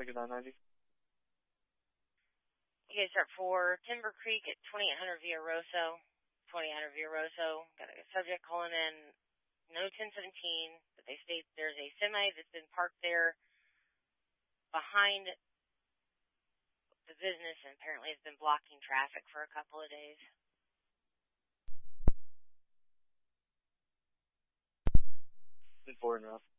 Lincoln 990. You guys start for Timber Creek at 2800 Via Rosso. 2800 Via Rosso. Got a subject calling in, no 1017, but they state there's a semi that's been parked there behind the business and apparently has been blocking traffic for a couple of days. Forward and rough.